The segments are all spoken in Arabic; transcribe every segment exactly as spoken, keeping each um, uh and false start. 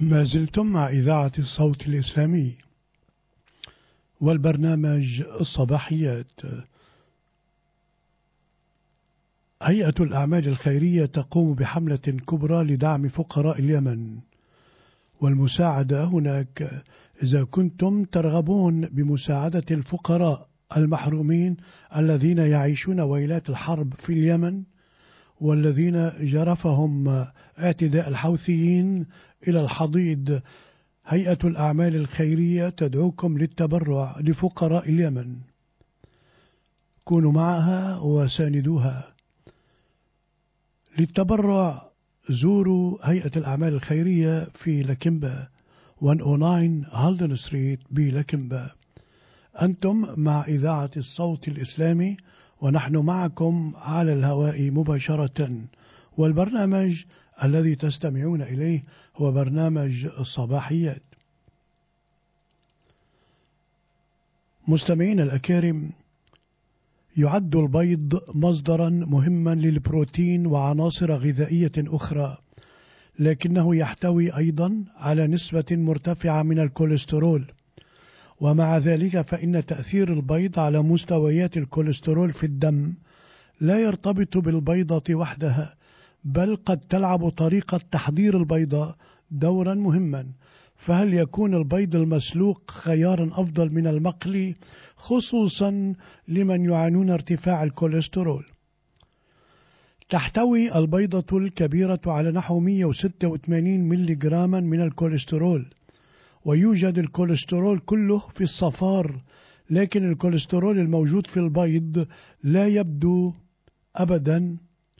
ما زلتم مع إذاعة الصوت الإسلامي والبرنامج الصباحيات. هيئة الأعمال الخيرية تقوم بحملة كبرى لدعم فقراء اليمن والمساعدة هناك. إذا كنتم ترغبون بمساعدة الفقراء المحرومين الذين يعيشون ويلات الحرب في اليمن والذين جرفهم اعتداء الحوثيين إلى الحضيض، هيئة الأعمال الخيرية تدعوكم للتبرع لفقراء اليمن. كونوا معها وساندوها. للتبرع زوروا هيئة الأعمال الخيرية في لكمبا مئة وتسعة هالدن ستريت بلكمبا. أنتم مع إذاعة الصوت الإسلامي ونحن معكم على الهواء مباشرة، والبرنامج الذي تستمعون إليه هو برنامج الصباحيات. مستمعين الأكارم، يعد البيض مصدرا مهما للبروتين وعناصر غذائية أخرى، لكنه يحتوي أيضا على نسبة مرتفعة من الكوليسترول، ومع ذلك فإن تأثير البيض على مستويات الكوليسترول في الدم لا يرتبط بالبيضة وحدها، بل قد تلعب طريقة تحضير البيضة دورا مهما. فهل يكون البيض المسلوق خيارا أفضل من المقلي، خصوصا لمن يعانون ارتفاع الكوليسترول؟ تحتوي البيضة الكبيرة على نحو مئة وستة وثمانين ملي جراما من الكوليسترول، ويوجد الكوليسترول كله في الصفار، لكن الكوليسترول الموجود في البيض لا يبدو أبدا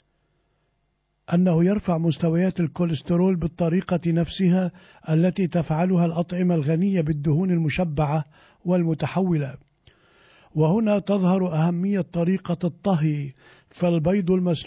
أنه يرفع مستويات الكوليسترول بالطريقة نفسها التي تفعلها الأطعمة الغنية بالدهون المشبعة والمتحولة. وهنا تظهر أهمية طريقة الطهي، فالبيض المسلوق